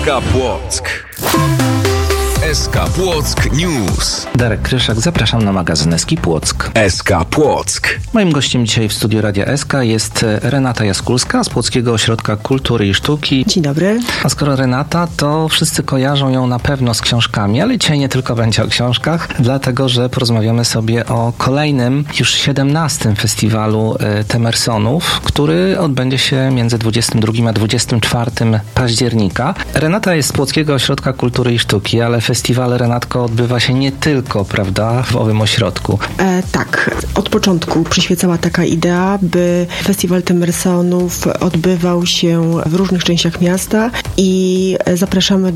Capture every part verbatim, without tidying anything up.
K Płock. S K Płock News. Darek Kryszak, zapraszam na magazyn S K Płock. S K Płock. Moim gościem dzisiaj w studiu Radia S K jest Renata Jaskulska z Płockiego Ośrodka Kultury i Sztuki. Dzień dobry. A skoro Renata, to wszyscy kojarzą ją na pewno z książkami, ale dzisiaj nie tylko będzie o książkach, dlatego że porozmawiamy sobie o kolejnym, już siedemnastym festiwalu Temersonów, który odbędzie się między dwudziestym drugim a dwudziestym czwartym października. Renata jest z Płockiego Ośrodka Kultury i Sztuki, ale festiwal, Renatko, odbywa się nie tylko, prawda, w owym ośrodku. E, tak, od początku przyświecała taka idea, by festiwal Temersonów odbywał się w różnych częściach miasta i zapraszamy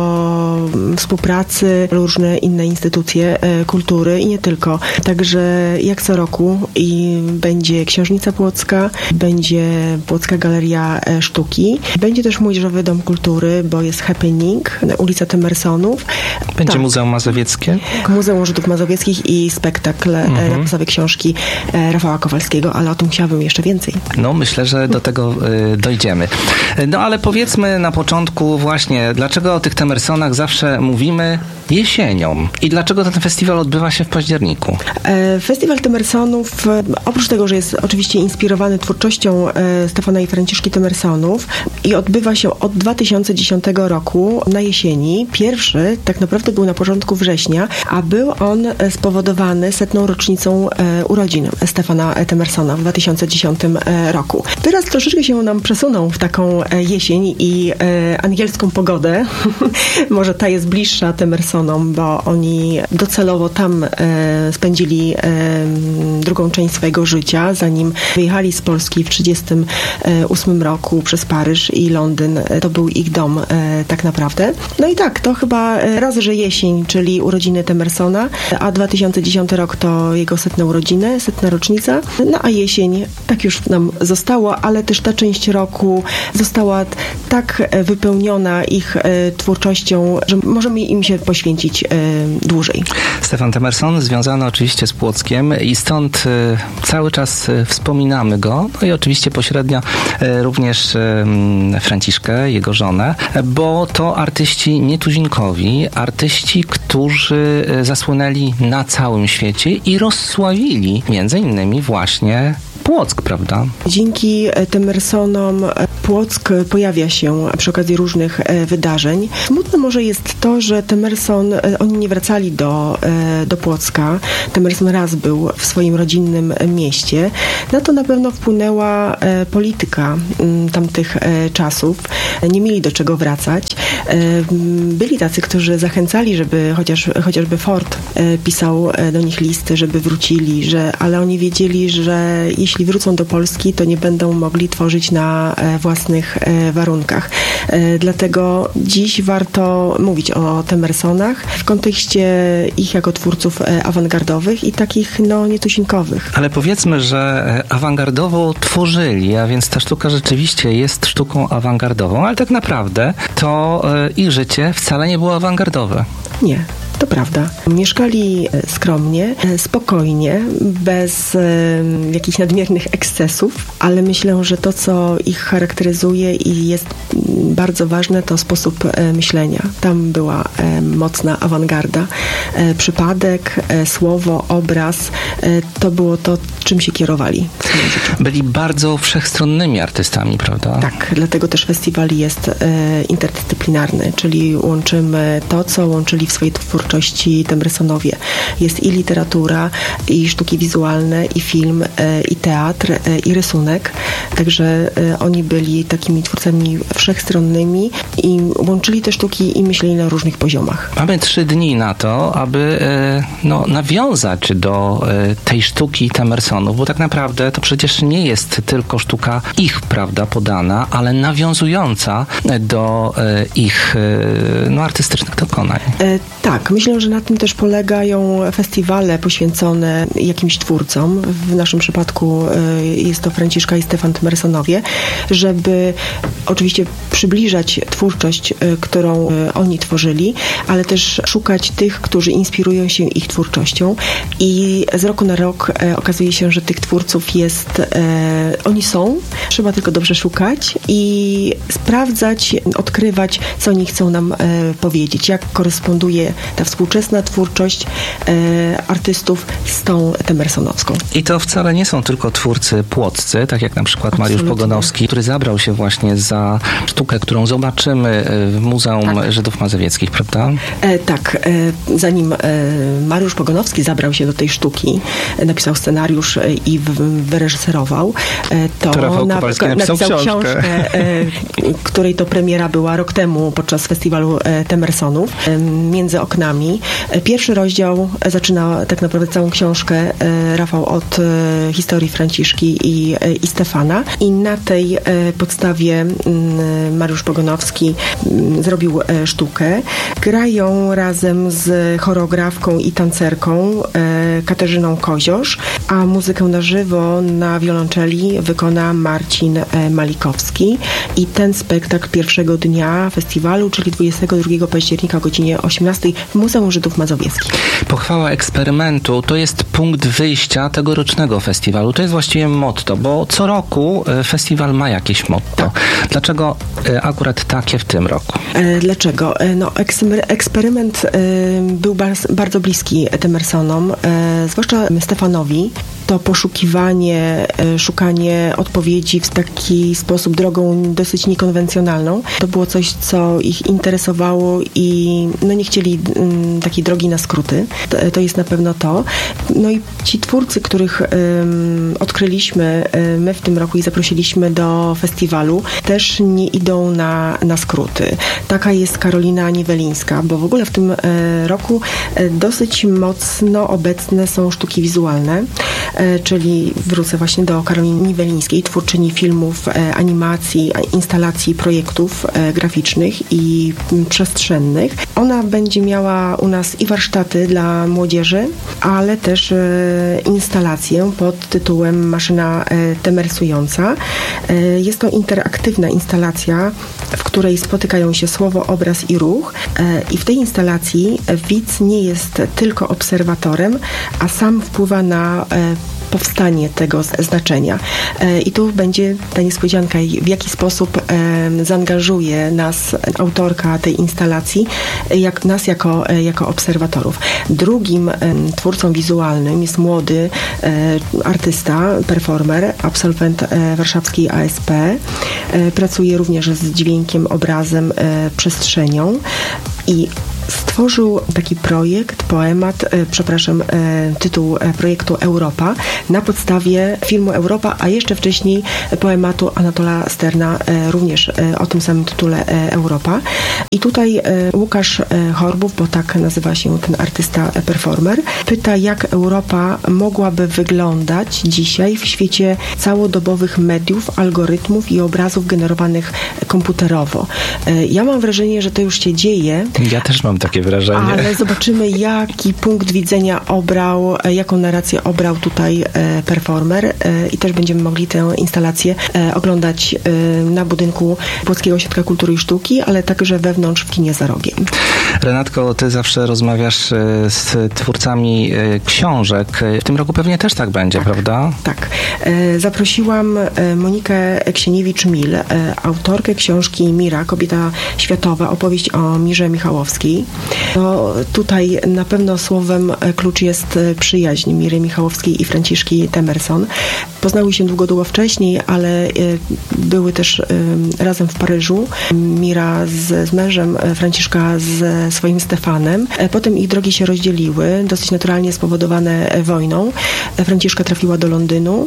do współpracy różne inne instytucje e, kultury i nie tylko. Także jak co roku i będzie Książnica Płocka, będzie Płocka Galeria Sztuki, będzie też Młodzieżowy Dom Kultury, bo jest Happening, ulica Temersonów. Będzie tak. Muzeum Mazowieckie? Muzeum Rzutów Mazowieckich i spektakl mhm. na podstawie książki Rafała Kowalskiego, ale o tym chciałabym jeszcze więcej. No, myślę, że do tego y, dojdziemy. No, ale powiedzmy na początku właśnie, dlaczego o tych Temersonach zawsze mówimy jesienią i dlaczego ten festiwal odbywa się w październiku? E, festiwal Temersonów, oprócz tego, że jest oczywiście inspirowany twórczością e, Stefana i Franciszki Temersonów i odbywa się od dwa tysiące dziesiątego roku na jesieni. Pierwszy tak naprawdę był na początku września, a był on spowodowany setną rocznicą e, urodzin Stefana Temersona w dwa tysiące dziesiątym roku. Teraz troszeczkę się nam przesunął w taką e, jesień i e, angielską pogodę. Może ta jest bliższa Temersonom, bo oni docelowo tam e, spędzili e, drugą część swojego życia, zanim wyjechali z Polski w trzydziestym ósmym roku przez Paryż i Londyn. To był ich dom e, tak naprawdę. No i tak, to chyba raz, że jesień, czyli urodziny Temersona, a dwa tysiące dziesiąty rok to jego setne urodziny, setna rocznica. No a jesień tak już nam zostało, ale też ta część roku została tak wypełniona ich e, twórczością, że możemy im się poświęcić e, dłużej. Stefan Temerson związany oczywiście z Płockiem i stąd e, cały czas e, wspominamy go, no i oczywiście pośrednio e, również e, Franciszkę, jego żonę, bo to artyści nietuzinkowi, artyści, którzy zasłynęli na całym świecie i rozsławili między innymi właśnie Płock, prawda? Dzięki Temersonom Płock pojawia się przy okazji różnych wydarzeń. Smutne może jest to, że Temerson, oni nie wracali do, do Płocka. Temerson raz był w swoim rodzinnym mieście. Na to na pewno wpłynęła polityka tamtych czasów. Nie mieli do czego wracać. Byli tacy, którzy zachęcali, żeby chociaż, chociażby Ford pisał do nich listy, żeby wrócili, że, ale oni wiedzieli, że jeśli wrócą do Polski, to nie będą mogli tworzyć na własnych warunkach. Dlatego dziś warto mówić o Temersonach w kontekście ich jako twórców awangardowych i takich no nietuzinkowych. Ale powiedzmy, że awangardowo tworzyli, a więc ta sztuka rzeczywiście jest sztuką awangardową, ale tak naprawdę to ich życie wcale nie było awangardowe. Nie. To prawda. Mieszkali skromnie, spokojnie, bez e, jakichś nadmiernych ekscesów, ale myślę, że to, co ich charakteryzuje i jest bardzo ważne, to sposób e, myślenia. Tam była e, mocna awangarda. E, przypadek, e, słowo, obraz, e, to było to, czym się kierowali. Byli bardzo wszechstronnymi artystami, prawda? Tak, dlatego też festiwal jest e, interdyscyplinarny, czyli łączymy to, co łączyli w swojej twórczości Temersonowie. Jest i literatura, i sztuki wizualne, i film, e, i teatr, e, i rysunek. Także e, oni byli takimi twórcami wszechstronnymi i łączyli te sztuki i myśleli na różnych poziomach. Mamy trzy dni na to, aby e, no, nawiązać do e, tej sztuki Temersonów, bo tak naprawdę to przecież nie jest tylko sztuka ich, prawda, podana, ale nawiązująca do e, ich e, no, artystycznych dokonań. E, tak, myślę, Myślę, że na tym też polegają festiwale poświęcone jakimś twórcom. W naszym przypadku jest to Franciszka i Stefan Temersonowie, żeby oczywiście przybliżać twórczość, którą oni tworzyli, ale też szukać tych, którzy inspirują się ich twórczością. I z roku na rok okazuje się, że tych twórców jest, oni są, trzeba tylko dobrze szukać i sprawdzać, odkrywać, co oni chcą nam powiedzieć, jak koresponduje ta współczesna twórczość artystów z tą temersonowską. I to wcale nie są tylko twórcy płoccy, tak jak na przykład Absolutnie. Mariusz Pogonowski, który zabrał się właśnie za sztukę, którą zobaczymy w Muzeum tak. Żydów Mazowieckich, prawda? E, tak. E, zanim e, Mariusz Pogonowski zabrał się do tej sztuki, e, napisał scenariusz e, i w, wyreżyserował, e, to, to Rafał na, Kowalski napisał, napisał książkę, książkę e, której to premiera była rok temu podczas festiwalu e, Temersonów, e, Między oknami. E, pierwszy rozdział zaczyna tak naprawdę całą książkę e, Rafał od e, historii Franciszki i, e, i Stefana i na tej e, podstawie m, Mariusz Pogonowski m, zrobił e, sztukę. Grają razem z choreografką i tancerką e, Katarzyną Koziosz, a muzykę na żywo na wiolonczeli wykona Marcin e, Malikowski i ten spektakl pierwszego dnia festiwalu, czyli dwudziestego drugiego października o godzinie osiemnastej w Muzeum Żydów Mazowieckich. Pochwała eksperymentu to jest punkt wyjścia tegorocznego festiwalu. To jest właściwie motto, bo co roku festiwal ma jakieś motto. Tak. Dlaczego akurat takie w tym roku? E, dlaczego? E, no, eksperyment e, był bar- bardzo bliski Temersonom, e, zwłaszcza Stefanowi. To poszukiwanie, e, szukanie odpowiedzi w taki sposób, drogą dosyć niekonwencjonalną. To było coś, co ich interesowało i no, nie chcieli m, takiej drogi na skróty. To, to jest na pewno to. No i ci twórcy, których um, odkryliśmy um, my w tym roku i zaprosiliśmy do festiwalu, też nie idą na, na skróty. Taka jest Karolina Niewelińska, bo w ogóle w tym e, roku e, dosyć mocno obecne są sztuki wizualne, e, czyli wrócę właśnie do Karoliny Niewelińskiej, twórczyni filmów, e, animacji, instalacji, projektów e, graficznych i m, przestrzennych. Ona będzie miała u nas i warsztaty dla młodzieży, ale też e, instalację pod tytułem Maszyna e, temersująca. E, jest to interaktywna instalacja, w której spotykają się słowo, obraz i ruch e, i w tej instalacji widz nie jest tylko obserwatorem, a sam wpływa na e, powstanie tego znaczenia. E, I tu będzie ta niespodzianka, w jaki sposób e, zaangażuje nas autorka tej instalacji, jak, nas jako, e, jako obserwatorów. Drugim e, twórcą wizualnym jest młody e, artysta, performer, absolwent e, warszawskiej A S P. E, pracuje również z dźwiękiem, obrazem, e, przestrzenią i stworzył taki projekt, poemat, e, przepraszam, e, tytuł e, projektu Europa na podstawie filmu Europa, a jeszcze wcześniej poematu Anatola Sterna, e, również e, o tym samym tytule e, Europa. I tutaj e, Łukasz e, Horbów, bo tak nazywa się ten artysta, e, performer, pyta, jak Europa mogłaby wyglądać dzisiaj w świecie całodobowych mediów, algorytmów i obrazów generowanych komputerowo. E, ja mam wrażenie, że to już się dzieje. Ja też mam takie wrażenie. Ale zobaczymy, jaki punkt widzenia obrał, jaką narrację obrał tutaj performer i też będziemy mogli tę instalację oglądać na budynku Płockiego Ośrodka Kultury i Sztuki, ale także wewnątrz w kinie za rogiem. Renatko, ty zawsze rozmawiasz z twórcami książek. W tym roku pewnie też tak będzie, tak, prawda? Tak. Zaprosiłam Monikę Ksieniewicz-Mil, autorkę książki Mira, kobieta światowa, opowieść o Mirze Michałowskiej. No, tutaj na pewno słowem klucz jest przyjaźń Miry Michałowskiej i Franciszki Temerson. Poznały się długo, długo wcześniej, ale były też razem w Paryżu. Mira z, z mężem, Franciszka z swoim Stefanem. Potem ich drogi się rozdzieliły, dosyć naturalnie spowodowane wojną. Franciszka trafiła do Londynu,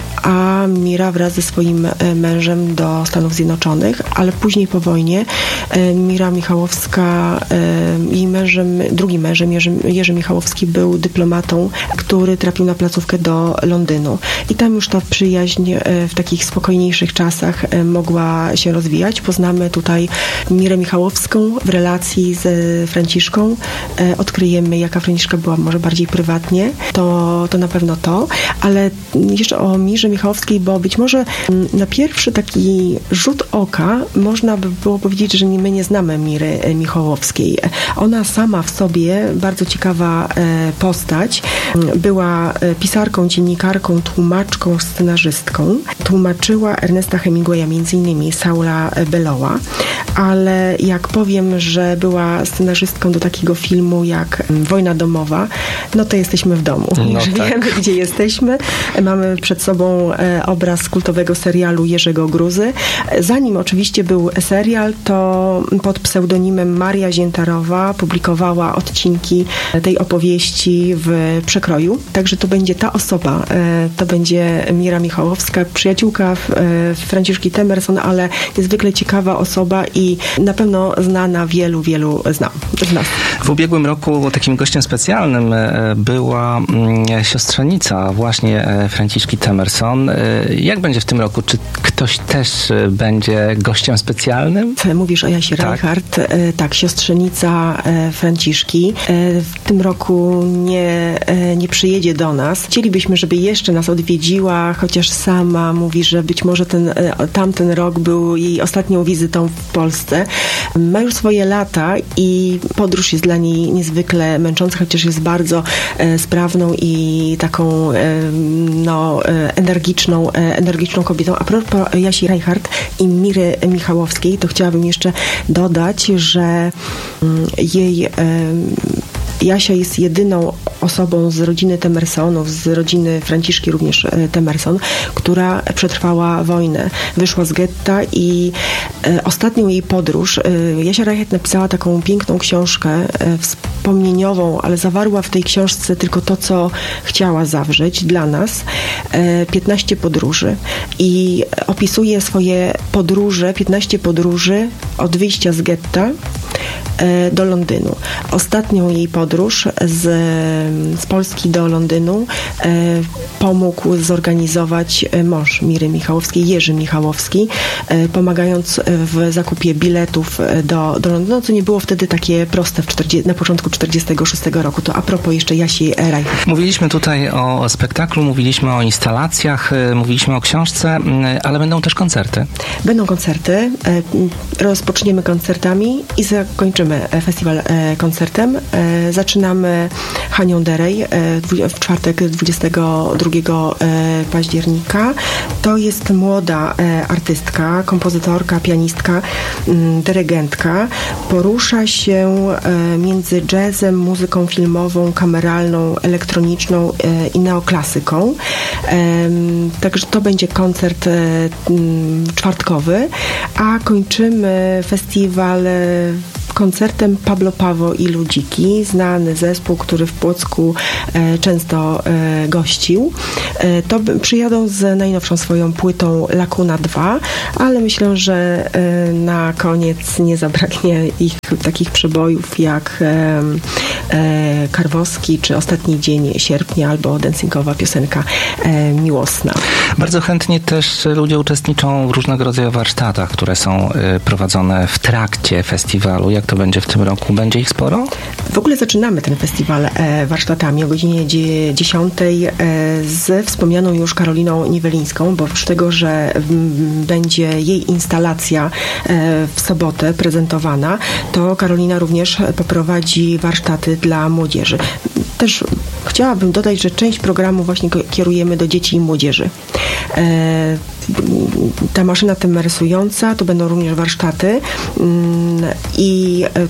a Mira wraz ze swoim mężem do Stanów Zjednoczonych, ale później po wojnie Mira Michałowska jej mężem, drugim mężem, Jerzy, Jerzy Michałowski, był dyplomatą, który trafił na placówkę do Londynu. I tam już ta przyjaźń w takich spokojniejszych czasach mogła się rozwijać. Poznamy tutaj Mirę Michałowską w relacji z Franciszką. Odkryjemy, jaka Franciszka była może bardziej prywatnie. To, to na pewno to. Ale jeszcze o Mirze Michałowskiej, bo być może na pierwszy taki rzut oka można by było powiedzieć, że my nie znamy Miry Michałowskiej. Ona sama w sobie bardzo ciekawa postać. Była pisarką, dziennikarką, tłumaczką, scenarzystką. Tłumaczyła Ernesta Hemingwaya, między innymi Saula Bellowa, ale jak powiem, że była scenarzystką do takiego filmu jak Wojna domowa, no to jesteśmy w domu. No Już tak. wiemy, gdzie jesteśmy. Mamy przed sobą obraz kultowego serialu Jerzego Gruzy. Zanim oczywiście był serial, to pod pseudonimem Maria Ziętarowa publikowała odcinki tej opowieści w przekroju. Także to będzie ta osoba, to będzie Mira Michałowska, przyjaciółka Franciszki Temerson, ale niezwykle ciekawa osoba i na pewno znana wielu, wielu znam, z nas. W ubiegłym roku takim gościem specjalnym była siostrzenica właśnie Franciszki Temerson. Jak będzie w tym roku? Czy ktoś też będzie gościem specjalnym? Mówisz o Jasi Tak. Reichardt. Tak, siostrzenica Franciszki. W tym roku nie, nie przyjedzie do nas. Chcielibyśmy, żeby jeszcze nas odwiedziła, chociaż sama mówi, że być może ten, tamten rok był jej ostatnią wizytą w Polsce. Ma już swoje lata i podróż jest dla niej niezwykle męcząca, chociaż jest bardzo sprawną i taką no, energiczną, energiczną kobietą. A propos Jasi Reichardt i Miry Michałowskiej, to chciałabym jeszcze dodać, że jej Jasia jest jedyną osobą z rodziny Temersonów, z rodziny Franciszki również Temerson, która przetrwała wojnę. Wyszła z getta i e, ostatnią jej podróż, e, Jasia Reichardt napisała taką piękną książkę e, wspomnieniową, ale zawarła w tej książce tylko to, co chciała zawrzeć dla nas. E, piętnaście podróży. I opisuje swoje podróże, piętnaście podróży od wyjścia z getta e, do Londynu. Ostatnią jej podróż z, z Polski do Londynu e, pomógł zorganizować mąż Miry Michałowskiej, Jerzy Michałowski, e, pomagając w zakupie biletów do, do Londynu, co nie było wtedy takie proste w czterdziestym na początku czterdziestego szóstego roku. To a propos jeszcze Jasi Reichardt. Mówiliśmy tutaj o spektaklu, mówiliśmy o instalacjach, mówiliśmy o książce, ale będą też koncerty. Będą koncerty. E, rozpoczniemy koncertami i zakończymy festiwal e, koncertem. E, zaczynamy Hanią Derej e, w czwartek dwudziestego drugiego października. To jest młoda e, artystka, kompozytorka, pianistka, m, dyrygentka. Porusza się e, między jazzem, muzyką filmową, kameralną, elektroniczną e, i neoklasyką. E, także to będzie koncert e, m, czwartkowy, a kończymy festiwal e, koncertem Pablo Pawo i Ludziki, znany zespół, który w Płocku e, często e, gościł. E, to b- przyjadą z najnowszą swoją płytą Lakuna dwa, ale myślę, że e, na koniec nie zabraknie ich takich przebojów jak e, e, Karwowski, czy Ostatni dzień sierpnia, albo dancingowa piosenka e, Miłosna. Bardzo chętnie też ludzie uczestniczą w różnego rodzaju warsztatach, które są y, prowadzone w trakcie festiwalu. Jak to będzie w tym roku? Będzie ich sporo? W ogóle zaczynamy ten festiwal e, warsztatami o godzinie dziesiątej e, z wspomnianą już Karoliną Niewelińską, bo oprócz tego, że m, będzie jej instalacja e, w sobotę prezentowana, to Karolina również poprowadzi warsztaty dla młodzieży. Też chciałabym dodać, że część programu właśnie kierujemy do dzieci i młodzieży. E, ta maszyna temersująca, to będą również warsztaty mm, i e,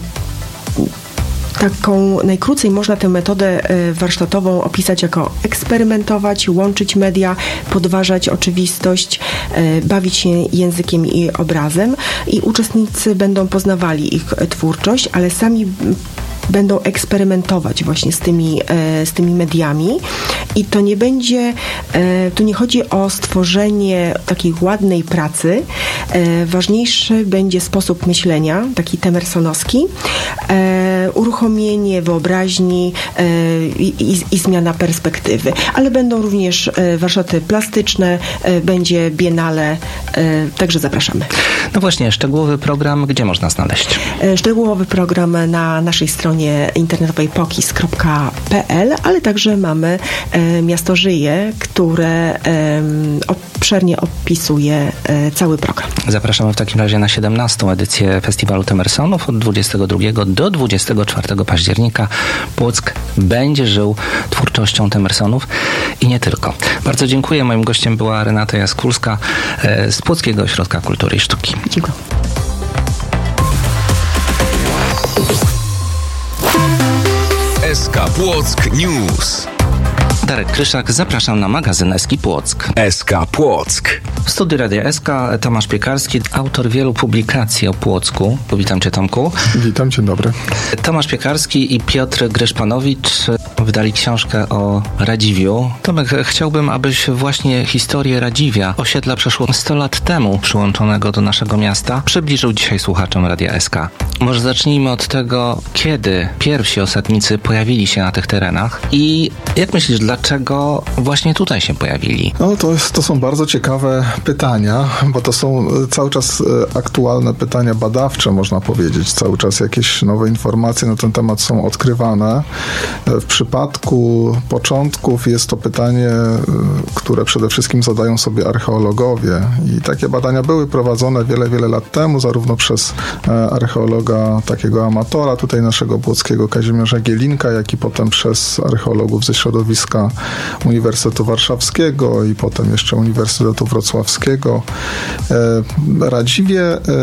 taką najkrócej można tę metodę warsztatową opisać jako eksperymentować, łączyć media, podważać oczywistość, bawić się językiem i obrazem i uczestnicy będą poznawali ich twórczość, ale sami będą eksperymentować właśnie z tymi, z tymi mediami i to nie będzie, tu nie chodzi o stworzenie takiej ładnej pracy, ważniejszy będzie sposób myślenia, taki temersonowski, e, uruchomienie wyobraźni e, i, i zmiana perspektywy. Ale będą również e, warsztaty plastyczne, e, będzie biennale, e, także zapraszamy. No właśnie, szczegółowy program gdzie można znaleźć? E, szczegółowy program na naszej stronie internetowej pokis kropka p l, ale także mamy e, Miasto Żyje, które e, obszernie opisuje e, cały program. Zapraszamy w takim razie na siedemnastą edycję Festiwalu Temersonów od dwudziestego drugiego do dwudziestego czwartego października. Płock będzie żył twórczością Temersonów i nie tylko. Bardzo dziękuję. Moim gościem była Renata Jaskulska e, z Płockiego Ośrodka Kultury i Sztuki. Dziękuję. S K Płock News. Darek Kryszak, zapraszam na magazyn S K Płock. S K Płock. W studiu Radia S K Tomasz Piekarski, autor wielu publikacji o Płocku. Witam Cię, Tomku. Witam, dzień dobry. Tomasz Piekarski i Piotr Gryszpanowicz wydali książkę o Radziwiu. Tomek, chciałbym, abyś właśnie historię Radziwia, osiedla przeszło sto lat temu przyłączonego do naszego miasta, przybliżył dzisiaj słuchaczom Radia S K. Może zacznijmy od tego, kiedy pierwsi osadnicy pojawili się na tych terenach i jak myślisz, dlaczego właśnie tutaj się pojawili? No to, jest, to są bardzo ciekawe pytania, bo to są cały czas aktualne pytania badawcze, można powiedzieć. Cały czas jakieś nowe informacje na ten temat są odkrywane. W przypadku początków jest to pytanie, które przede wszystkim zadają sobie archeologowie. I takie badania były prowadzone wiele, wiele lat temu, zarówno przez archeologa, takiego amatora tutaj naszego płockiego Kazimierza Gielinka, jak i potem przez archeologów ze środowiska Uniwersytetu Warszawskiego i potem jeszcze Uniwersytetu Wrocławskiego. Radziwie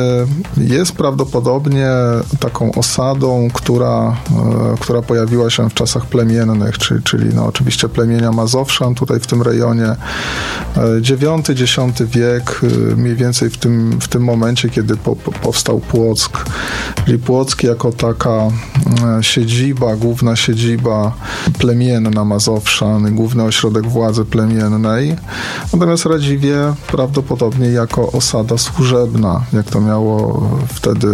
jest prawdopodobnie taką osadą, która, która pojawiła się w czasach plemiennych, czyli, czyli no oczywiście plemienia Mazowszan tutaj w tym rejonie. dziewiąty dziesiąty wiek, mniej więcej w tym, w tym momencie, kiedy po, powstał Płock, czyli Płock jako taka siedziba, główna siedziba plemienna Mazowszan, główny ośrodek władzy plemiennej. Natomiast Radziwie prawdopodobnie jako osada służebna, jak to miało wtedy,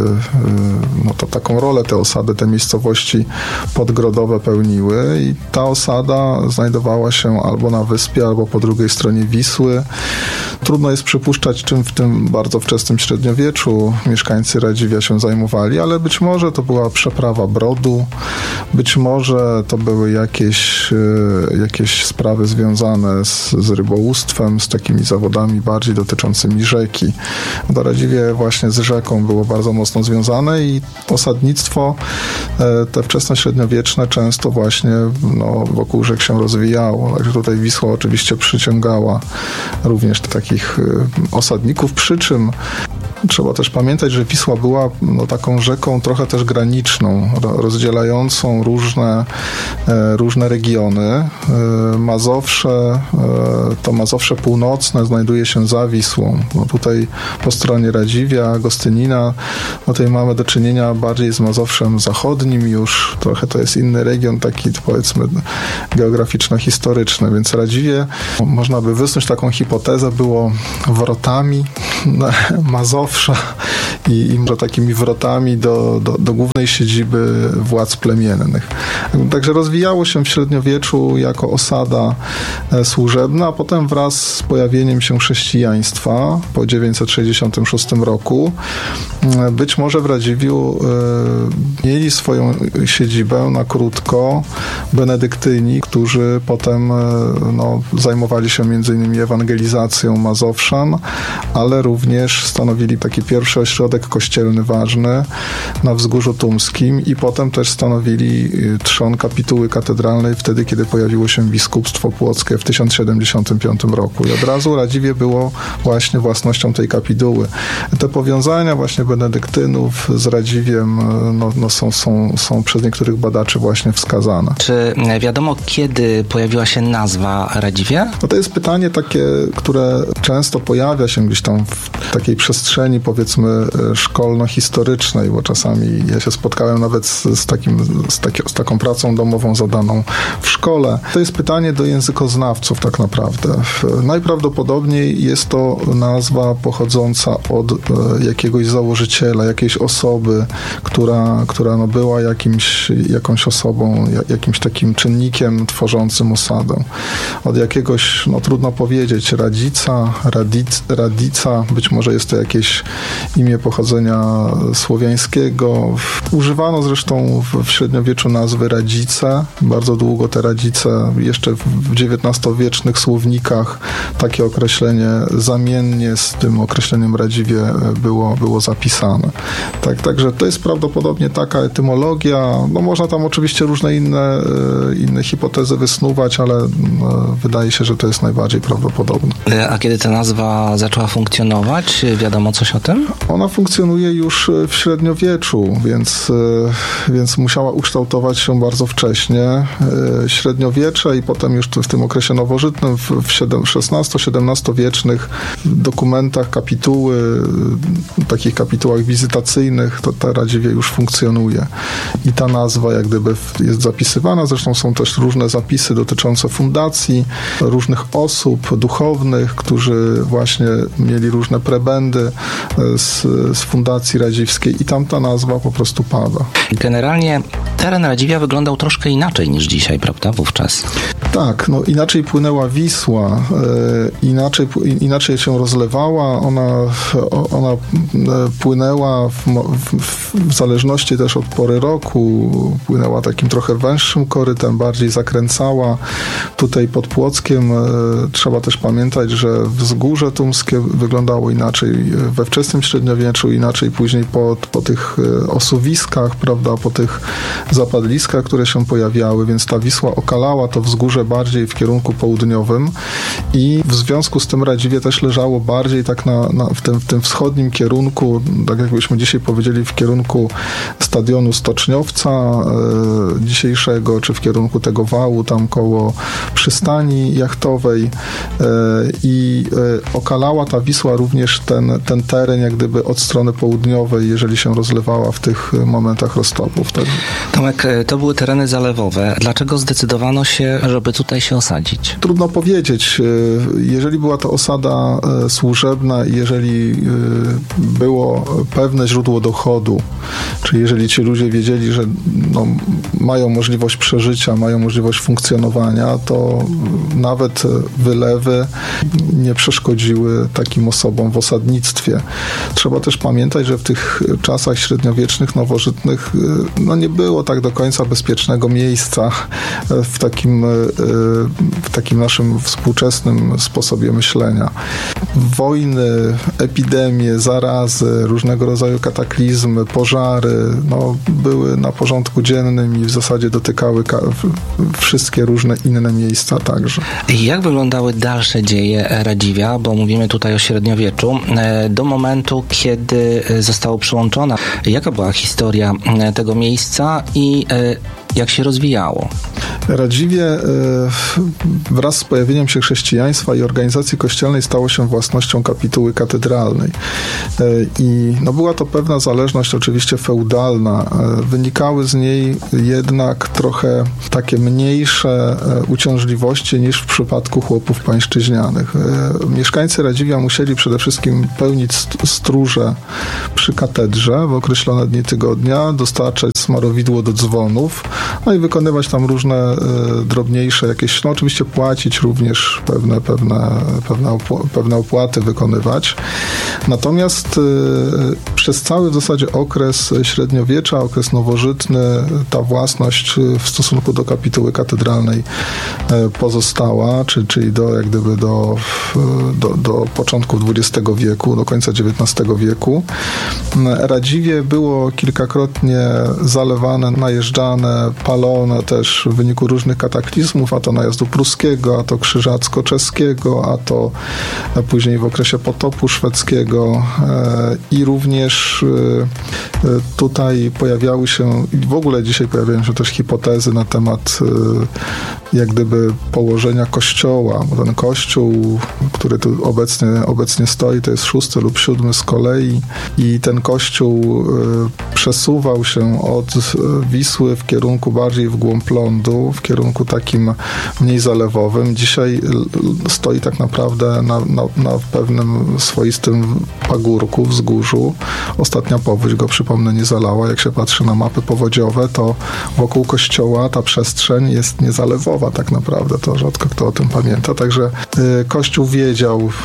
no to taką rolę te osady, te miejscowości podgrodowe pełniły i ta osada znajdowała się albo na wyspie, albo po drugiej stronie Wisły. Trudno jest przypuszczać, czym w tym bardzo wczesnym średniowieczu mieszkańcy Radziwia się zajmowali, ale być może to była przeprawa brodu, być może to były jakieś, jakieś sprawy związane z, z rybołówstwem, z takimi zawodami bardziej dotyczącymi rzeki. To Radziwie właśnie z rzeką było bardzo mocno związane i osadnictwo te wczesnośredniowieczne często właśnie no, wokół rzek się rozwijało. Także tutaj Wisła oczywiście przyciągała również takich osadników, przy czym trzeba też pamiętać, że Wisła była no, taką rzeką trochę też graniczną, rozdzielającą różne, e, różne regiony. E, Mazowsze, e, to Mazowsze północne znajduje się za Wisłą. No, tutaj po stronie Radziwia, Gostynina, no, tutaj mamy do czynienia bardziej z Mazowszem zachodnim już. Trochę to jest inny region, taki powiedzmy geograficzno-historyczny, więc Radziwie, można by wysnuć taką hipotezę, było wrotami Mazowsza i, i może takimi wrotami do, do, do głównej siedziby władz plemiennych. Także rozwijało się w średniowieczu jako osada służebna, a potem wraz z pojawieniem się chrześcijaństwa po dziewięćset sześćdziesiątym szóstym roku być może w Radziwiu e, mieli swoją siedzibę na krótko benedyktyni, którzy potem e, no, zajmowali się między innymi ewangelizacją Mazowszan, ale również stanowili taki pierwszy ośrodek kościelny ważny na Wzgórzu Tumskim i potem też stanowili trzon kapituły katedralnej wtedy, kiedy pojawiło się biskupstwo płockie w tysiąc siedemdziesiątym piątym roku. I od razu Radziwie było właśnie własnością tej kapituły. Te powiązania właśnie benedyktynów z Radziwiem no, no są, są, są przez niektórych badaczy właśnie wskazane. Czy wiadomo, kiedy pojawiła się nazwa Radziwie? No to jest pytanie takie, które często pojawia się gdzieś tam w w takiej przestrzeni, powiedzmy, szkolno-historycznej, bo czasami ja się spotkałem nawet z, z, takim, z, taki, z taką pracą domową zadaną w szkole. To jest pytanie do językoznawców tak naprawdę. Najprawdopodobniej jest to nazwa pochodząca od jakiegoś założyciela, jakiejś osoby, która, która no była jakimś, jakąś osobą, jakimś takim czynnikiem tworzącym osadę. Od jakiegoś, no trudno powiedzieć, Radzica, Radic, Radica, być może jest to jakieś imię pochodzenia słowiańskiego. Używano zresztą w, w średniowieczu nazwy Radzice. Bardzo długo te Radzice, jeszcze w dziewiętnastowiecznych słownikach takie określenie zamiennie z tym określeniem Radziwie było, było zapisane. Tak, także to jest prawdopodobnie taka etymologia. No można tam oczywiście różne inne, inne hipotezy wysnuwać, ale wydaje się, że to jest najbardziej prawdopodobne. A kiedy ta nazwa zaczęła funkcjonować? Wiadomo coś o tym? Ona funkcjonuje już w średniowieczu, więc, więc musiała ukształtować się bardzo wcześnie. Średniowiecze i potem już w tym okresie nowożytnym, w szesnasto-siedemnastowiecznych dokumentach, kapituły, takich kapitułach wizytacyjnych, to ta Radziwie już funkcjonuje. I ta nazwa jak gdyby jest zapisywana. Zresztą są też różne zapisy dotyczące fundacji, różnych osób duchownych, którzy właśnie mieli różne prebendy z, z fundacji radziwskiej i tam ta nazwa po prostu pada. Generalnie teren Radziwia wyglądał troszkę inaczej niż dzisiaj, prawda, wówczas? Tak, no inaczej płynęła Wisła, inaczej, inaczej się rozlewała, ona, ona płynęła w, w, w zależności też od pory roku, płynęła takim trochę węższym korytem, bardziej zakręcała. Tutaj pod Płockiem trzeba też pamiętać, że wzgórze tumskie wyglądało inaczej we wczesnym średniowieczu, inaczej później po, po tych osuwiskach, prawda, po tych zapadliskach, które się pojawiały, więc ta Wisła okalała to wzgórze bardziej w kierunku południowym i w związku z tym Radziwie też leżało bardziej tak na, na, w, tym, w tym wschodnim kierunku, tak jakbyśmy dzisiaj powiedzieli, w kierunku stadionu Stoczniowca e, dzisiejszego, czy w kierunku tego wału tam koło przystani jachtowej e, i e, okalała ta Wisła również ten, ten teren jak gdyby od strony południowej, jeżeli się rozlewała w tych momentach roztopów. Tak? Tomek, to były tereny zalewowe. Dlaczego zdecydowano się, żeby tutaj się osadzić? Trudno powiedzieć. Jeżeli była to osada służebna i jeżeli było pewne źródło dochodu, czyli jeżeli ci ludzie wiedzieli, że no, mają możliwość przeżycia, mają możliwość funkcjonowania, to nawet wylewy nie przeszkodziły takim osobom w osadnictwie. Trzeba też pamiętać, że w tych czasach średniowiecznych, nowożytnych no nie było tak do końca bezpiecznego miejsca w takim, w takim naszym współczesnym sposobie myślenia. Wojny, epidemie, zarazy, różnego rodzaju kataklizmy, pożary, no, były na porządku dziennym i w zasadzie dotykały ka- wszystkie różne inne miejsca także. Jak wyglądały dalsze dzieje Radziwia, bo mówimy tutaj o średniowieczu, do momentu, kiedy zostało przyłączona? Jaka była historia tego miejsca i jak się rozwijało? Radziwie wraz z pojawieniem się chrześcijaństwa i organizacji kościelnej stało się własnością kapituły katedralnej. I no była to pewna zależność oczywiście feudalna. Wynikały z niej jednak trochę takie mniejsze uciążliwości niż w przypadku chłopów pańszczyźnianych. Mieszkańcy Radziwia musieli przede wszystkim pełnić stróże przy katedrze w określone dni tygodnia, dostarczać smarowidło do dzwonów, no i wykonywać tam różne y, drobniejsze jakieś, no oczywiście płacić również pewne, pewne, pewne, opł- pewne opłaty wykonywać. Natomiast y, przez cały w zasadzie okres średniowiecza, okres nowożytny, ta własność w stosunku do kapituły katedralnej y, pozostała, czy, czyli do, jak gdyby do, do, do początków dwudziestego wieku, do końca dziewiętnastego wieku. Radziwie było kilkakrotnie zalewane, najeżdżane spalone też w wyniku różnych kataklizmów, a to najazdu pruskiego, a to krzyżacko-czeskiego, a to później w okresie potopu szwedzkiego i również tutaj pojawiały się, i w ogóle dzisiaj pojawiają się też hipotezy na temat jak gdyby położenia kościoła, bo ten kościół, który tu obecnie, obecnie stoi, to jest szósty lub siódmy z kolei i ten kościół przesuwał się od Wisły w kierunku bardziej w głąb lądu, w kierunku takim mniej zalewowym. Dzisiaj stoi tak naprawdę na, na, na pewnym swoistym pagórku, wzgórzu. Ostatnia powódź go, przypomnę, nie zalała. Jak się patrzy na mapy powodziowe, to wokół kościoła ta przestrzeń jest niezalewowa tak naprawdę. To rzadko kto o tym pamięta. Także y, Kościół wiedział y,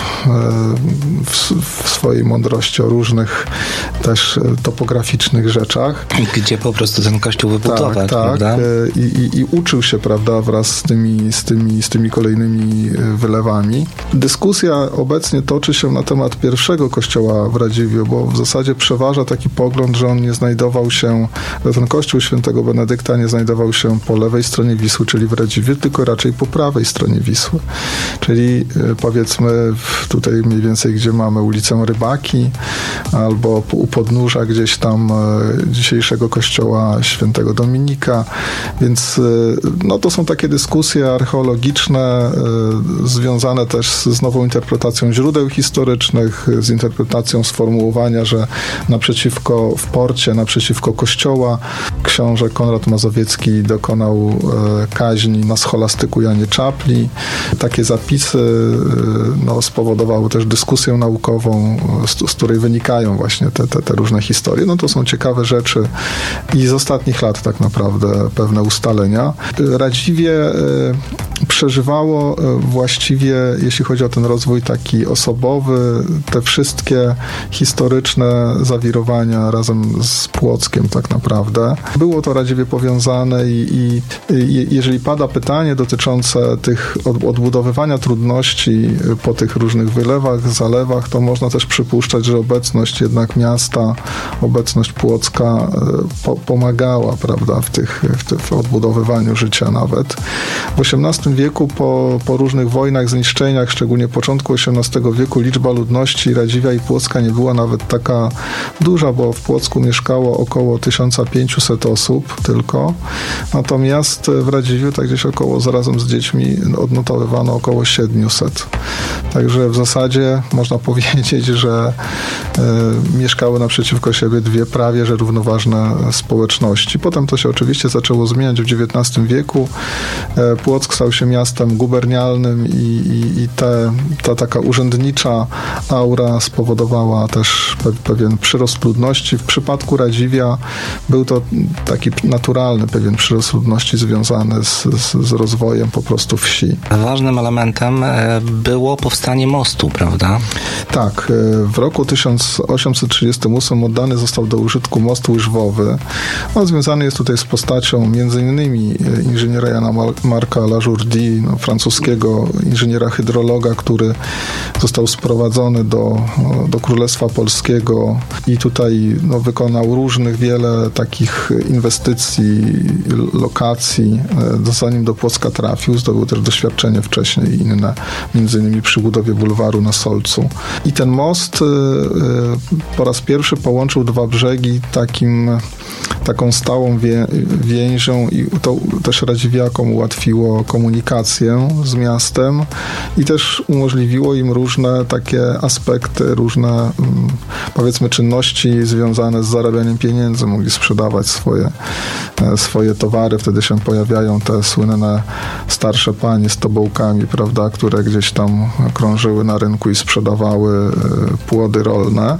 w, w swojej mądrości o różnych też topograficznych rzeczach. Gdzie po prostu ten kościół wybudować, tak, prawda? Tak. I, i, I uczył się, prawda, wraz z tymi, z, tymi, z tymi kolejnymi wylewami. Dyskusja obecnie toczy się na temat pierwszego kościoła w Radziwiu, bo w zasadzie przeważa taki pogląd, że on nie znajdował się, że ten kościół świętego Benedykta nie znajdował się po lewej stronie Wisły, czyli w Radziwiu, tylko raczej po prawej stronie Wisły. Czyli powiedzmy tutaj mniej więcej, gdzie mamy ulicę Rybaki, albo u podnóża gdzieś tam dzisiejszego kościoła świętego Dominika, więc no to są takie dyskusje archeologiczne związane też z nową interpretacją źródeł historycznych, z interpretacją sformułowania, że naprzeciwko w porcie, naprzeciwko kościoła książę Konrad Mazowiecki dokonał kaźni na scholastyku Janie Czapli. Takie zapisy no, spowodowały też dyskusję naukową, z, z której wynikają właśnie te, te, te różne historie. No to są ciekawe rzeczy i z ostatnich lat tak naprawdę pewne ustalenia. Radziwie przeżywało właściwie, jeśli chodzi o ten rozwój taki osobowy, te wszystkie historyczne zawirowania razem z Płockiem tak naprawdę. Było to Radziwie powiązane i, i, i jeżeli pada pytanie dotyczące tych od, odbudowywania trudności po tych różnych wylewach, zalewach, to można też przypuszczać, że obecność jednak miasta, obecność Płocka po, pomagała, prawda, w, tych, w, tych, w odbudowywaniu życia nawet. W osiemnastym wieku po, po różnych wojnach, zniszczeniach, szczególnie początku osiemnastego wieku, liczba ludności Radziwia i Płocka nie była nawet taka duża, bo w Płocku mieszkało około tysiąc pięćset osób tylko. Natomiast w Radziwiu tak gdzieś około, zarazem z dziećmi odnotowywano około siedemset. Także w zasadzie można powiedzieć, że y, mieszkały naprzeciwko siebie dwie prawie, że równoważne społeczności. Potem to się oczywiście zaczęło zmieniać w dziewiętnastym wieku. Y, Płock stał się miastem gubernialnym i, i, i te, ta taka urzędnicza aura spowodowała też pe, pewien przyrost ludności. W przypadku Radziwia był to taki naturalny pewien przyrost ludności związany z, z, z rozwojem po prostu wsi. Ważnym elementem było powstanie mostu, prawda? Tak. W roku tysiąc osiemset trzydziestym ósmym oddany został do użytku most łyżwowy. On związany jest tutaj z postacią między innymi inżyniera Jana Marca Lajourdie, no, francuskiego inżyniera hydrologa, który został sprowadzony do, do Królestwa Polskiego i tutaj no, wykonał różnych wiele takich inwestycji, lokacji, zanim do Płocka trafił. Zdobył też doświadczenie wcześniej inne, między innymi przy budowie bulwaru na Solcu. I ten most y, y, po raz pierwszy połączył dwa brzegi takim, taką stałą wie, więzią i to też Radziwiakom ułatwiło komunikację z miastem i też umożliwiło im różne takie aspekty, różne powiedzmy czynności związane z zarabianiem pieniędzy. Mogli sprzedawać swoje, swoje towary. Wtedy się pojawiają te słynne starsze panie z tobołkami, prawda, które gdzieś tam krążyły na rynku i sprzedawały płody rolne.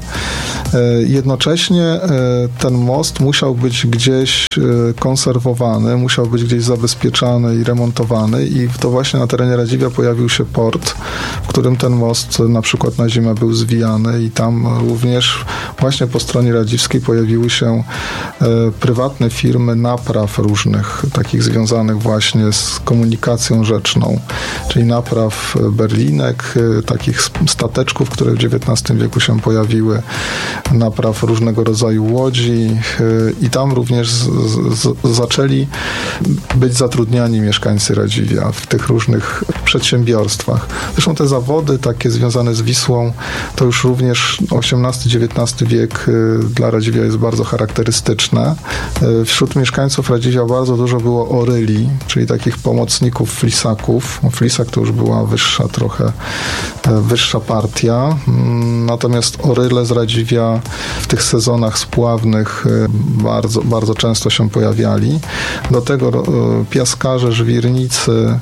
Jednocześnie ten most musiał być gdzieś konserwowany, musiał być gdzieś zabezpieczany i remontowany i to właśnie na terenie Radziwia pojawił się port, w którym ten most na przykład na zimę był zwijany i tam również właśnie po stronie radziwskiej pojawiły się prywatne firmy napraw różnych, takich związanych właśnie z komunikacją rzeczną, czyli napraw berlinek, takich stateczków, które w dziewiętnastym wieku się pojawiły, napraw różnego rodzaju łodzi i tam tam również z, z, zaczęli być zatrudniani mieszkańcy Radziwia w tych różnych przedsiębiorstwach. Zresztą te zawody takie związane z Wisłą, to już również osiemnasty dziewiętnasty wiek dla Radziwia jest bardzo charakterystyczne. Wśród mieszkańców Radziwia bardzo dużo było oryli, czyli takich pomocników flisaków. Flisak to już była wyższa trochę, wyższa partia. Natomiast oryle z Radziwia w tych sezonach spławnych bardzo, bardzo często się pojawiali. Do tego piaskarze, żwirnicy,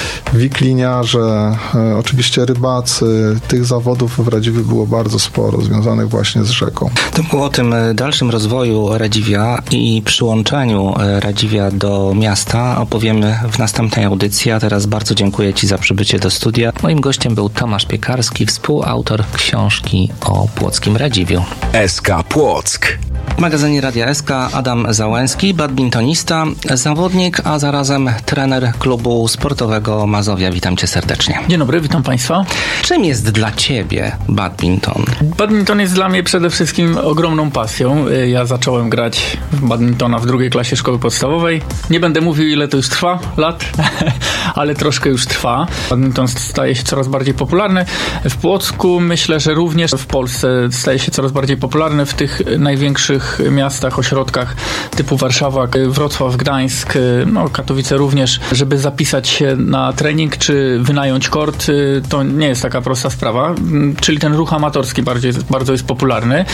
wikliniarze, oczywiście rybacy. Tych zawodów w Radziwiu było bardzo sporo, związanych właśnie z rzeką. To było o tym dalszym rozwoju Radziwia i przyłączeniu Radziwia do miasta opowiemy w następnej audycji, a teraz bardzo dziękuję Ci za przybycie do studia. Moim gościem był Tomasz Piekarski, współautor książki o płockim Radziwiu. S K Płock. W magazynie Radia S K Adam Załęski, badmintonista, zawodnik, a zarazem trener klubu sportowego Mazowia. Witam Cię serdecznie. Dzień dobry, witam Państwa. Czym jest dla Ciebie badminton? Badminton jest dla mnie przede wszystkim ogromną pasją. Ja zacząłem grać w badmintona w drugiej klasie szkoły podstawowej. Nie będę mówił, ile to już trwa lat, ale troszkę już trwa. Badminton staje się coraz bardziej popularny. W Płocku myślę, że również w Polsce staje się coraz bardziej popularny w tych największych miastach, ośrodkach typu Warszawa, Wrocław, Gdańsk, no Katowice również. Żeby zapisać się na trening czy wynająć kort, to nie jest taka prosta sprawa, czyli ten ruch amatorski bardziej, bardzo jest popularny.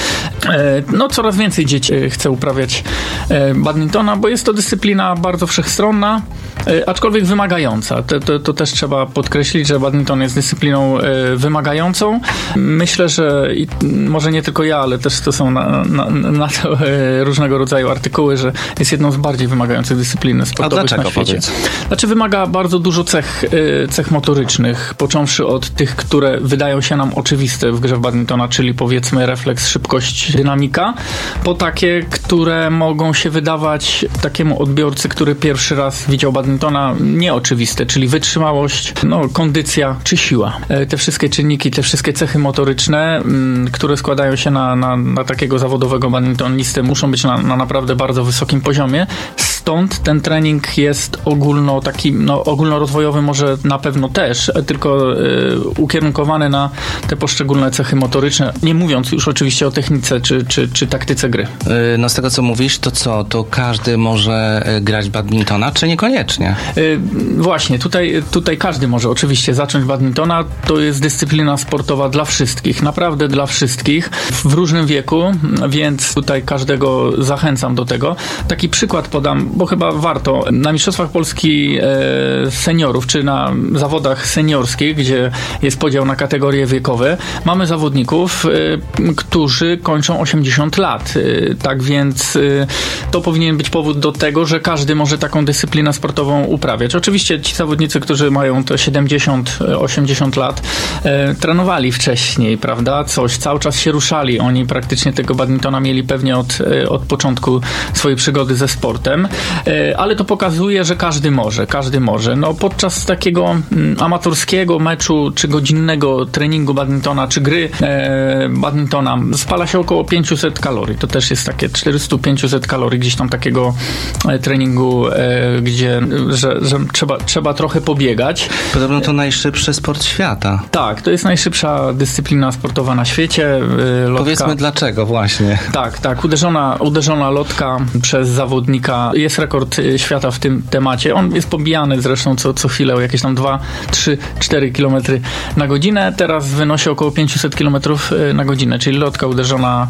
No coraz więcej dzieci chce uprawiać badmintona, bo jest to dyscyplina bardzo wszechstronna, aczkolwiek wymagająca. To, to, to też trzeba podkreślić, że badminton jest dyscypliną wymagającą. Myślę, że i może nie tylko ja, ale też to są na, na, na to różnego rodzaju artykuły, że jest jedną z bardziej wymagających dyscyplin sportowych na świecie. Powiedz? Znaczy wymaga bardzo dużo cech, cech motorycznych, począwszy od tych, które wydają się nam oczywiste w grze w badmintona, czyli powiedzmy refleks, szybkość, dynamika, po takie, które mogą się wydawać takiemu odbiorcy, który pierwszy raz widział badmintona, nieoczywiste, czyli wytrzymałość, no, kondycja czy siła. Te wszystkie czynniki, te wszystkie cechy motoryczne, które składają się na, na, na takiego zawodowego badmintonisty, muszą być na, na naprawdę bardzo wysokim poziomie. Stąd ten trening jest ogólno taki, no ogólnorozwojowy może na pewno też, tylko y, ukierunkowany na te poszczególne cechy motoryczne, nie mówiąc już oczywiście o technice czy, czy, czy taktyce gry. Yy, no z tego co mówisz, to co? To każdy może grać badmintona, czy niekoniecznie? Yy, właśnie, tutaj, tutaj każdy może oczywiście zacząć badmintona. To jest dyscyplina sportowa dla wszystkich, naprawdę dla wszystkich, w różnym wieku, więc tutaj każdego zachęcam do tego. Taki przykład podam, bo chyba warto. Na Mistrzostwach Polski e, seniorów, czy na zawodach seniorskich, gdzie jest podział na kategorie wiekowe, mamy zawodników, e, którzy kończą osiemdziesiąt lat. E, tak więc e, to powinien być powód do tego, że każdy może taką dyscyplinę sportową uprawiać. Oczywiście ci zawodnicy, którzy mają te siedemdziesiąt osiemdziesiąt lat, e, trenowali wcześniej, prawda? Coś, cały czas się ruszali. Oni praktycznie tego badmintona mieli pewnie od, od początku swojej przygody ze sportem. Ale to pokazuje, że każdy może, każdy może. No, podczas takiego amatorskiego meczu, czy godzinnego treningu badmintona, czy gry e, badmintona spala się około pięćset kalorii. To też jest takie czterysta pięćset kalorii gdzieś tam takiego e, treningu, e, gdzie że, że trzeba, trzeba trochę pobiegać. Podobno to najszybszy sport świata. Tak, to jest najszybsza dyscyplina sportowa na świecie. E, lotka. Powiedzmy dlaczego właśnie. Tak, tak. Uderzona, uderzona lotka przez zawodnika. Jest rekord świata w tym temacie. On jest pobijany zresztą co, co chwilę o jakieś tam dwa, trzy, cztery kilometry na godzinę. Teraz wynosi około pięćset kilometrów na godzinę, czyli lotka uderzona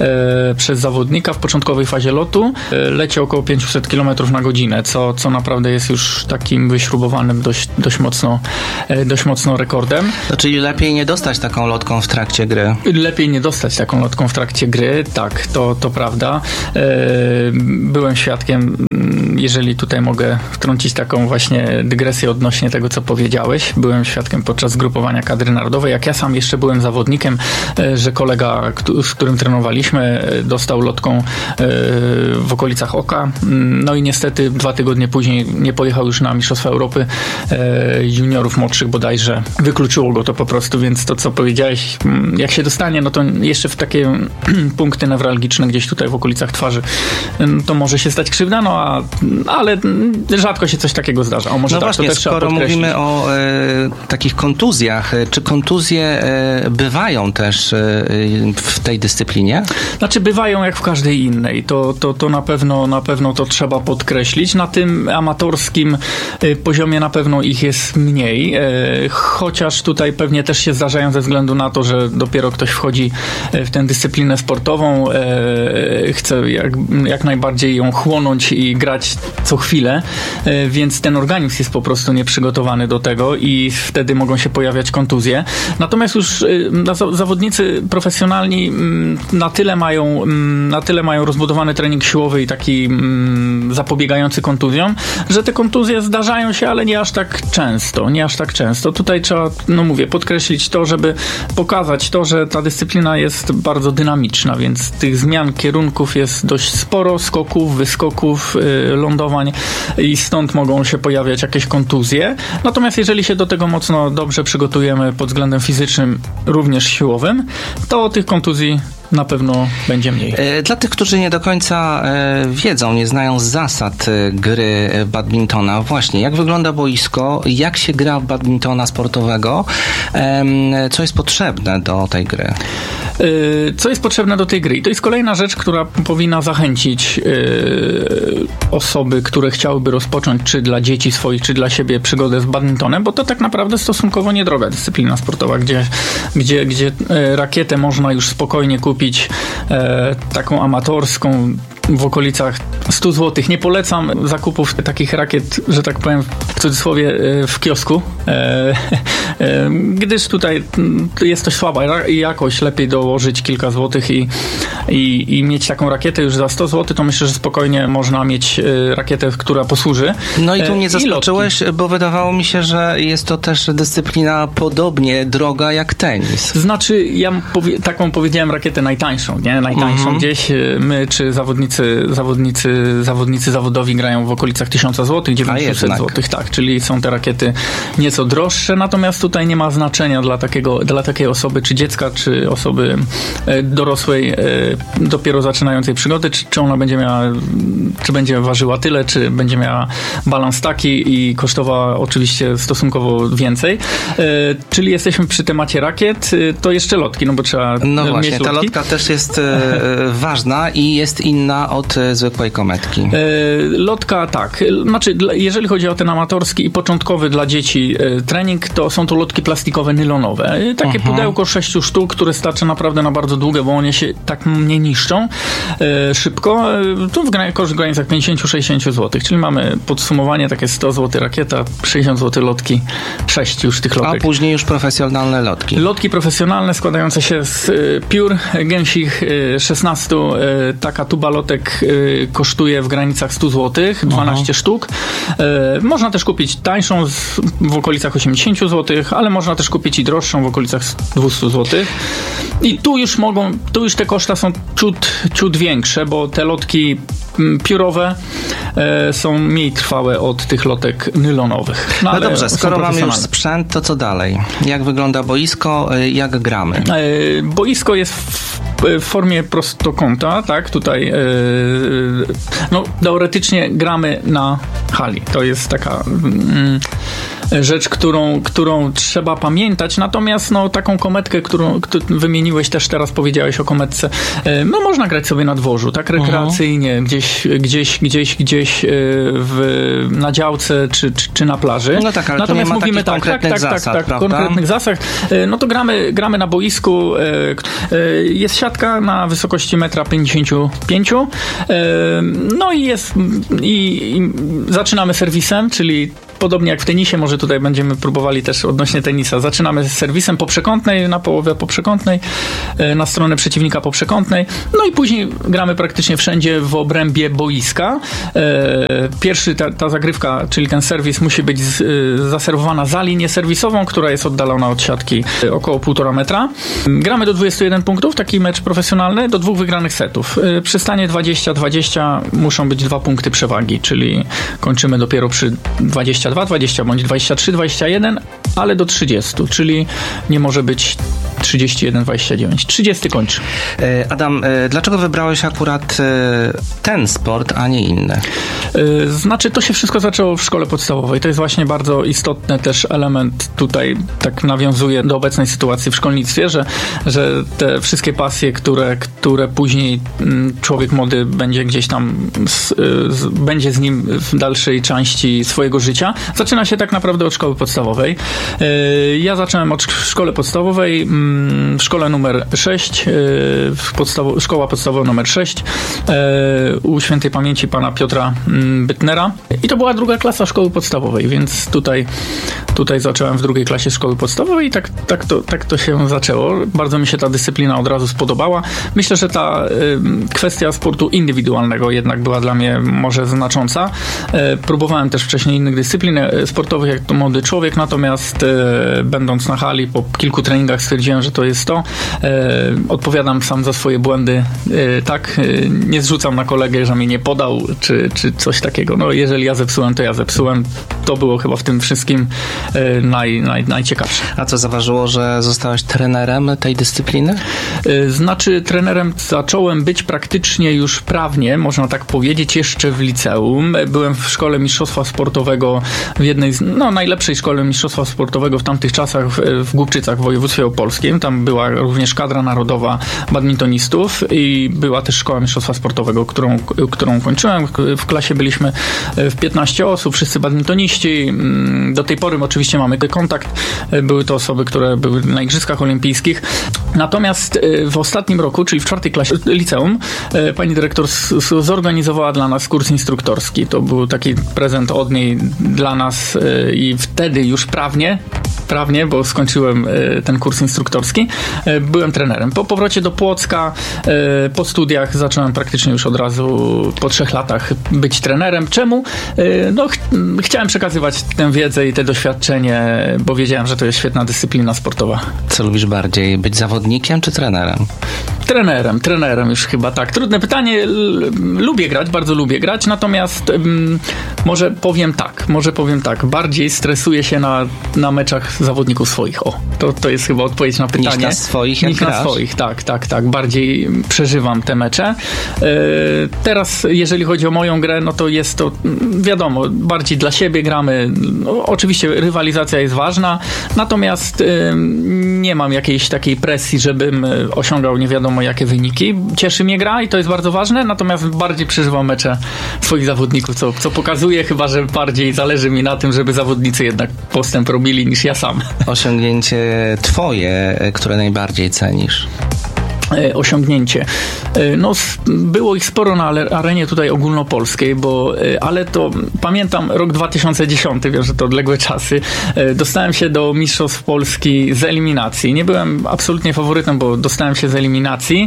e, przez zawodnika w początkowej fazie lotu e, leci około pięćset kilometrów na godzinę, co, co naprawdę jest już takim wyśrubowanym dość, dość mocno e, dość mocno rekordem. To czyli lepiej nie dostać taką lotką w trakcie gry? Lepiej nie dostać taką lotką w trakcie gry, tak, to, to prawda. E, byłem świadkiem jeżeli tutaj mogę wtrącić taką właśnie dygresję odnośnie tego, co powiedziałeś. Byłem świadkiem podczas zgrupowania kadry narodowej, jak ja sam jeszcze byłem zawodnikiem, że kolega, z którym trenowaliśmy, dostał lotką w okolicach oka. No i niestety dwa tygodnie później nie pojechał już na Mistrzostwa Europy juniorów młodszych bodajże. Wykluczyło go to po prostu, więc to, co powiedziałeś, jak się dostanie, no to jeszcze w takie punkty newralgiczne gdzieś tutaj w okolicach twarzy, to może się stać krzywda, no a, ale rzadko się coś takiego zdarza. O, może no tak, właśnie, to też skoro mówimy o e, takich kontuzjach, czy kontuzje e, bywają też e, w tej dyscyplinie? Znaczy bywają jak w każdej innej. To, to, to na pewno na pewno to trzeba podkreślić. Na tym amatorskim e, poziomie na pewno ich jest mniej, e, chociaż tutaj pewnie też się zdarzają ze względu na to, że dopiero ktoś wchodzi w tę dyscyplinę sportową, e, chce jak, jak najbardziej ją chłonąć i grać co chwilę, e, więc ten organizm jest po prostu nieprzygotowany do tego i wtedy mogą się pojawiać kontuzje. Natomiast już e, zawodnicy profesjonalni m, na tyle mają m, na tyle mają rozbudowany trening siłowy i taki m, zapobiegający kontuzjom, że te kontuzje zdarzają się, ale nie aż tak często, nie aż tak często. Tutaj trzeba, no mówię, podkreślić to, żeby pokazać to, że ta dyscyplina jest bardzo dynamiczna, więc tych zmian kierunków jest dość sporo, skoków, wyskoków, yy, lądowań i stąd mogą się pojawiać jakieś kontuzje. Natomiast jeżeli się do tego mocno dobrze przygotujemy pod względem fizycznym, również siłowym, to tych kontuzji na pewno będzie mniej. Dla tych, którzy nie do końca wiedzą, nie znają zasad gry badmintona, właśnie jak wygląda boisko, jak się gra w badmintona sportowego, co jest potrzebne do tej gry? Co jest potrzebne do tej gry? I to jest kolejna rzecz, która powinna zachęcić osoby, które chciałyby rozpocząć czy dla dzieci swoich, czy dla siebie przygodę z badmintonem, bo to tak naprawdę stosunkowo niedroga dyscyplina sportowa, gdzie, gdzie, gdzie rakietę można już spokojnie kupić e, taką amatorską w okolicach stu złotych. Nie polecam zakupów takich rakiet, że tak powiem w cudzysłowie, w kiosku, e, e, gdyż tutaj jest to słaba jakość. Lepiej dołożyć kilka złotych i, i, i mieć taką rakietę już za sto złotych, to myślę, że spokojnie można mieć rakietę, która posłuży. No i tu mnie zaskoczyłeś, bo wydawało mi się, że jest to też dyscyplina podobnie droga jak tenis. Znaczy, ja powie, taką powiedziałem rakietę najtańszą, nie? Najtańszą mhm. gdzieś. My, czy zawodnicy zawodnicy, zawodnicy zawodowi grają w okolicach tysiąca złotych, dziewięćset złotych, tak, czyli są te rakiety nieco droższe, natomiast tutaj nie ma znaczenia dla takiego, dla takiej osoby, czy dziecka, czy osoby dorosłej, dopiero zaczynającej przygody, czy, czy ona będzie miała, czy będzie ważyła tyle, czy będzie miała balans taki i kosztowała oczywiście stosunkowo więcej. Czyli jesteśmy przy temacie rakiet, to jeszcze lotki, no bo trzeba no mieć właśnie, lotki. Ta lotka też jest ważna i jest inna od zwykłej kometki. E, lotka, tak. Znaczy, jeżeli chodzi o ten amatorski i początkowy dla dzieci e, trening, to są to lotki plastikowe, nylonowe. E, takie uh-huh. pudełko sześciu sztuk, które starczy naprawdę na bardzo długie, bo one się tak nie niszczą e, szybko. E, tu w koszt w granicach pięćdziesiąt do sześćdziesięciu złotych, czyli mamy podsumowanie takie sto złotych rakieta, sześćdziesiąt złotych lotki, sześć już tych lotek. A później już profesjonalne lotki. Lotki profesjonalne składające się z e, piór gęsich, e, szesnastu, e, taka tuba lotek y, kosztuje w granicach stu złotych, dwanaście Aha. sztuk. Y, można też kupić tańszą z, w okolicach osiemdziesięciu złotych, ale można też kupić i droższą w okolicach dwustu złotych. I tu już mogą, tu już te koszta są ciut, ciut większe, bo te lotki m, piórowe y, są mniej trwałe od tych lotek nylonowych. No, no dobrze, skoro mamy już sprzęt, to co dalej? Jak wygląda boisko? Jak gramy? Y, boisko jest w, w formie prostokąta, tak? Tutaj yy, no, teoretycznie gramy na hali. To jest taka yy, rzecz, którą, którą trzeba pamiętać. Natomiast no, taką kometkę, którą wymieniłeś, też teraz powiedziałeś o kometce, yy, no można grać sobie na dworzu, tak rekreacyjnie, uh-huh. gdzieś, gdzieś, gdzieś, gdzieś yy, w, na działce czy, czy, czy na plaży. No tak, ale natomiast to nie ma mówimy tak, konkretnych tak, tak, zasad, tak, tak, prawda? konkretnych zasad. Yy, no to gramy, gramy na boisku. Yy, yy, jest siatka na wysokości metra pięćdziesiąt pięć. No i jest i, i zaczynamy serwisem, czyli podobnie jak w tenisie, może tutaj będziemy próbowali też odnośnie tenisa. Zaczynamy z serwisem poprzekątnej, na połowę poprzekątnej, na stronę przeciwnika poprzekątnej, no i później gramy praktycznie wszędzie w obrębie boiska. Pierwszy, ta, ta zagrywka, czyli ten serwis musi być z, zaserwowana za linię serwisową, która jest oddalona od siatki około półtora metra. Gramy do dwudziestu jeden punktów, taki mecz profesjonalny, do dwóch wygranych setów. Przy stanie dwadzieścia dwadzieścia muszą być dwa punkty przewagi, czyli kończymy dopiero przy dwadzieścia dwa dwadzieścia bądź dwadzieścia trzy dwadzieścia jeden, ale do trzydziestu, czyli nie może być trzydzieści jeden dwadzieścia dziewięć. trzydzieści kończy. Adam, dlaczego wybrałeś akurat ten sport, a nie inny? Znaczy, to się wszystko zaczęło w szkole podstawowej. To jest właśnie bardzo istotny też element tutaj, tak nawiązuje do obecnej sytuacji w szkolnictwie, że, że te wszystkie pasje, które, które później człowiek młody będzie gdzieś tam z, z, będzie z nim w dalszej części swojego życia, zaczyna się tak naprawdę od szkoły podstawowej. Ja zacząłem od szkoły podstawowej, w szkole numer sześć, podstawo, szkoła podstawowa numer sześć u świętej pamięci pana Piotra Bytnera. I to była druga klasa szkoły podstawowej, więc tutaj, tutaj zacząłem w drugiej klasie szkoły podstawowej i tak, tak, to, tak to się zaczęło. Bardzo mi się ta dyscyplina od razu spodobała. Myślę, że ta y, kwestia sportu indywidualnego jednak była dla mnie może znacząca. Y, próbowałem też wcześniej innych dyscyplin sportowych, jak to młody człowiek, natomiast y, będąc na hali po kilku treningach stwierdziłem, że to jest to. Y, odpowiadam sam za swoje błędy. Y, tak, y, nie zrzucam na kolegę, że mi nie podał, czy, czy coś takiego. No, jeżeli ja zepsułem, to ja zepsułem. To było chyba w tym wszystkim y, naj, naj, najciekawsze. A co zaważyło, że zostałeś trenerem tej dyscypliny? Y, znaczy, trenerem zacząłem być praktycznie już prawnie, można tak powiedzieć, jeszcze w liceum. Byłem w szkole mistrzostwa sportowego, w jednej z, no, najlepszej szkole mistrzostwa sportowego w tamtych czasach w, w Głubczycach w województwie opolskim. Tam była również kadra narodowa badmintonistów i była też szkoła mistrzostwa sportowego, którą, którą kończyłem. W klasie byliśmy w piętnaście osób, wszyscy badmintoniści. Do tej pory oczywiście mamy kontakt. Były to osoby, które były na Igrzyskach Olimpijskich. Natomiast w ostatnim roku, czyli w czwartej klasie liceum, pani dyrektor zorganizowała dla nas kurs instruktorski. To był taki prezent od niej dla nas i wtedy już prawnie, prawnie, bo skończyłem ten kurs instruktorski, byłem trenerem. Po powrocie do Płocka, po studiach zacząłem praktycznie już od razu po trzech latach być trenerem. Czemu? No, ch- chciałem przekazywać tę wiedzę i te doświadczenie, bo wiedziałem, że to jest świetna dyscyplina sportowa. Co lubisz bardziej, być zawodnikiem czy trenerem? Trenerem, trenerem już chyba tak. Trudne pytanie. Lubię grać, bardzo lubię grać, natomiast um, może powiem tak, może powiem tak, bardziej stresuję się na, na meczach zawodników swoich. O, to, to jest chyba odpowiedź na pytanie. Niż na swoich, jak Niż na grasz? swoich, tak, tak, tak. Bardziej przeżywam te mecze. Yy, teraz, jeżeli chodzi o moją grę, no to jest to, wiadomo, bardziej dla siebie gramy. No, oczywiście rywalizacja jest ważna, natomiast yy, nie mam jakiejś takiej presji, żebym osiągał nie wiadomo jakie wyniki. Cieszy mnie gra i to jest bardzo ważne, natomiast bardziej przeżywam mecze swoich zawodników, co, co pokazuje chyba, że bardziej zależy mi na tym, żeby zawodnicy jednak postęp robili niż ja sam. Osiągnięcie twoje, które najbardziej cenisz? Osiągnięcie. No, było ich sporo na arenie tutaj ogólnopolskiej, bo, ale to pamiętam rok dwa tysiące dziesiąty, wiem, że to odległe czasy. Dostałem się do Mistrzostw Polski z eliminacji. Nie byłem absolutnie faworytem, bo dostałem się z eliminacji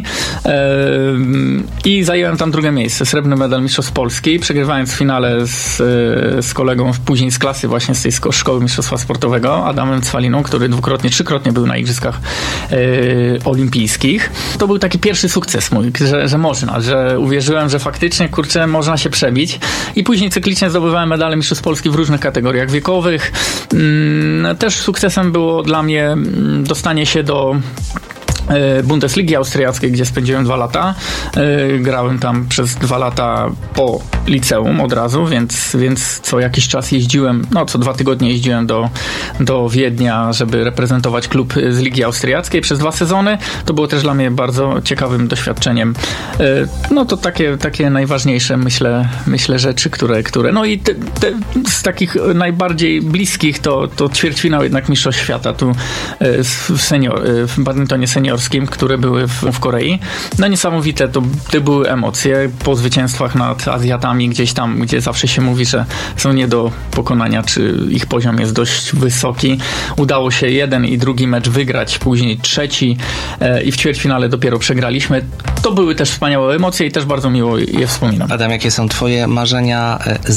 i zająłem tam drugie miejsce. Srebrny medal Mistrzostw Polski. Przegrywając w finale z, z kolegą później z klasy właśnie z tej szkoły mistrzostwa sportowego, Adamem Cwaliną, który dwukrotnie, trzykrotnie był na Igrzyskach Olimpijskich. To był taki pierwszy sukces mój, że, że można, że uwierzyłem, że faktycznie, kurczę, można się przebić i później cyklicznie zdobywałem medale Mistrzostw Polski w różnych kategoriach wiekowych. Też sukcesem było dla mnie dostanie się do Bundesligi austriackiej, gdzie spędziłem dwa lata. Grałem tam przez dwa lata po liceum od razu, więc, więc co jakiś czas jeździłem, no co dwa tygodnie jeździłem do, do Wiednia, żeby reprezentować klub z Ligi Austriackiej przez dwa sezony. To było też dla mnie bardzo ciekawym doświadczeniem. No to takie, takie najważniejsze, myślę, myślę rzeczy, które, które no i te, te, z takich najbardziej bliskich to, to ćwierćfinał jednak Mistrzostw Świata tu w, senior, w badmintonie senior juniorskim, które były w, w Korei. No niesamowite to, to były emocje po zwycięstwach nad Azjatami, gdzieś tam, gdzie zawsze się mówi, że są nie do pokonania, czy ich poziom jest dość wysoki. Udało się jeden i drugi mecz wygrać, później trzeci e, i w ćwierćfinale dopiero przegraliśmy. To były też wspaniałe emocje i też bardzo miło je wspominam. Adam, jakie są twoje marzenia